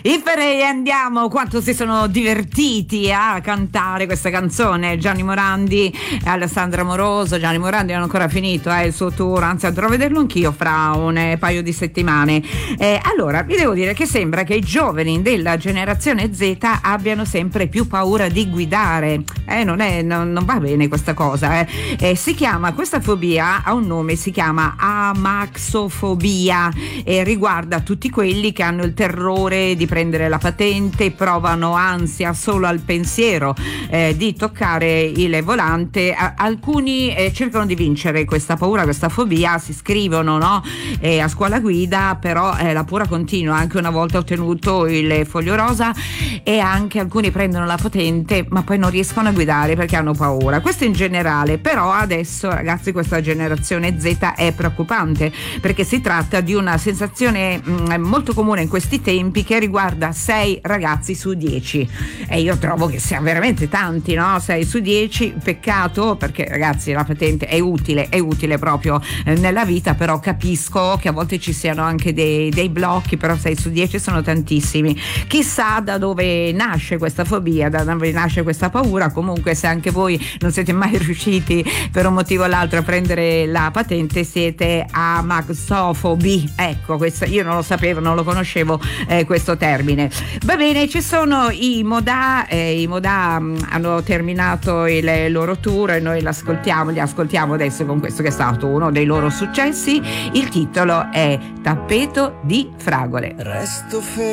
Iferei, andiamo, quanto si sono divertiti a cantare questa canzone Gianni Morandi e Alessandra Moroso. Gianni Morandi non ha ancora finito il suo tour, anzi andrò a vederlo anch'io fra un paio di settimane. Allora, vi devo dire che sembra che i giovani della generazione Z abbiano sempre più paura di guidare. Non va bene questa cosa. Si chiama, questa fobia ha un nome, si chiama amaxofobia e riguarda tutti quelli che hanno il terrore di prendere la patente, provano ansia solo al pensiero di toccare il volante. Alcuni cercano di vincere questa paura, questa fobia, si iscrivono a scuola guida, però la paura continua. Anche una volta ottenuto il foglio rosa, e anche alcuni prendono la patente ma poi non riescono a guidare perché hanno paura. Questo in generale, però adesso, ragazzi, questa generazione Z è preoccupante perché si tratta di una sensazione molto comune in questi tempi, che riguarda 6 ragazzi su 10, e io trovo che sia veramente tanti, 6 su 10, peccato, perché ragazzi la patente è utile proprio nella vita, però capisco che a volte ci siano anche dei blocchi, però 6 su 10 sono tantissimi. Chissà da dove nasce questa fobia, da dove nasce questa paura. Comunque, se anche voi non siete mai riusciti per un motivo o l'altro a prendere la patente, siete amaxofobi. Ecco, questo io non lo sapevo, non lo conoscevo questo termine. Va bene, ci sono i Modà hanno terminato il loro tour e noi li ascoltiamo adesso con questo che è stato uno dei loro successi. Il titolo è Tappeto di fragole. Resto